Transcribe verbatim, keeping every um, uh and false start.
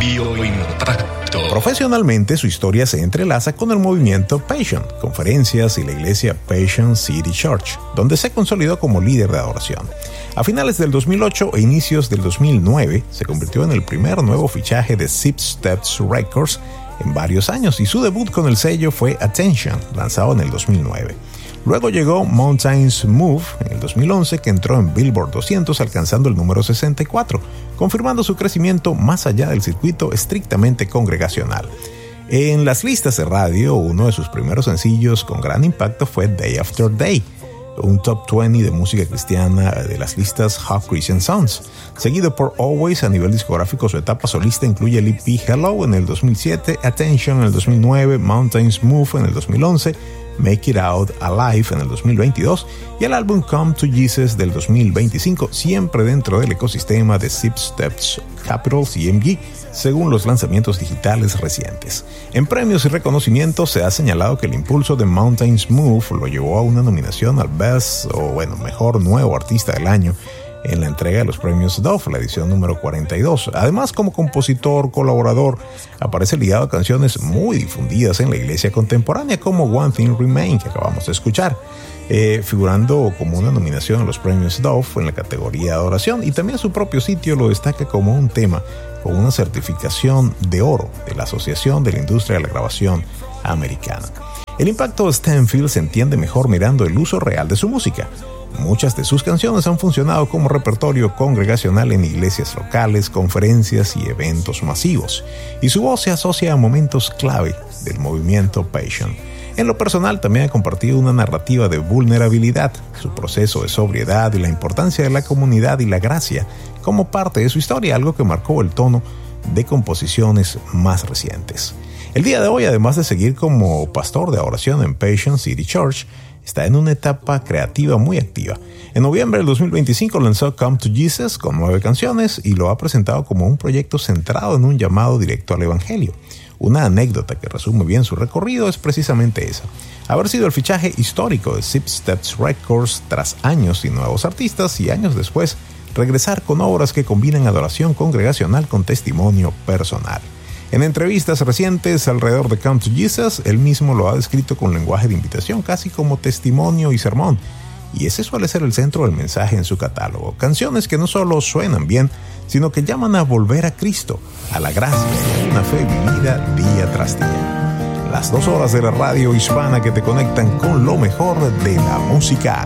Bioimpacto. Profesionalmente, su historia se entrelaza con el movimiento Passion, conferencias y la iglesia Passion City Church, donde se consolidó como líder de adoración. A finales del dos mil ocho e inicios del dos mil nueve, se convirtió en el primer nuevo fichaje de Six Steps Records en varios años, y su debut con el sello fue Attention, lanzado en el dos mil nueve. Luego llegó Mountains Move en el dos mil once, que entró en Billboard doscientos alcanzando el número sesenta y cuatro, confirmando su crecimiento más allá del circuito estrictamente congregacional. En las listas de radio, uno de sus primeros sencillos con gran impacto fue Day After Day, un top veinte de música cristiana de las listas Hot Christian Songs. Seguido por Always. A nivel discográfico, su etapa solista incluye el E P Hello en el dos mil siete, Attention en el dos mil nueve, Mountains Move en el dos mil once, Make It Out Alive en el dos mil veintidós y el álbum Come to Jesus del dos mil veinticinco, siempre dentro del ecosistema de Six Steps Capital C M G, según los lanzamientos digitales recientes. En premios y reconocimientos se ha señalado que el impulso de Mountains Move lo llevó a una nominación al Best, o bueno, Mejor Nuevo Artista del Año, en la entrega de los premios Dove, la edición número cuarenta y dos. Además, como compositor, colaborador, aparece ligado a canciones muy difundidas en la iglesia contemporánea, como One Thing Remains, que acabamos de escuchar, eh, figurando como una nominación a los premios Dove en la categoría de adoración, y también su propio sitio lo destaca como un tema con una certificación de oro de la Asociación de la Industria de la Grabación Americana. El impacto de Stanfield se entiende mejor mirando el uso real de su música. Muchas de sus canciones han funcionado como repertorio congregacional en iglesias locales, conferencias y eventos masivos, y su voz se asocia a momentos clave del movimiento Passion. En lo personal, también ha compartido una narrativa de vulnerabilidad, su proceso de sobriedad y la importancia de la comunidad y la gracia como parte de su historia, algo que marcó el tono de composiciones más recientes. El día de hoy, además de seguir como pastor de adoración en Passion City Church, está en una etapa creativa muy activa. En noviembre del dos mil veinticinco lanzó Come to Jesus con nueve canciones y lo ha presentado como un proyecto centrado en un llamado directo al Evangelio. Una anécdota que resume bien su recorrido es precisamente esa: haber sido el fichaje histórico de Six Steps Records tras años sin nuevos artistas, y años después regresar con obras que combinan adoración congregacional con testimonio personal. En entrevistas recientes alrededor de Come to Jesus, él mismo lo ha descrito con lenguaje de invitación, casi como testimonio y sermón, y ese suele ser el centro del mensaje en su catálogo. Canciones que no solo suenan bien, sino que llaman a volver a Cristo, a la gracia y a una fe vivida día tras día. Las dos horas de la radio hispana que te conectan con lo mejor de la música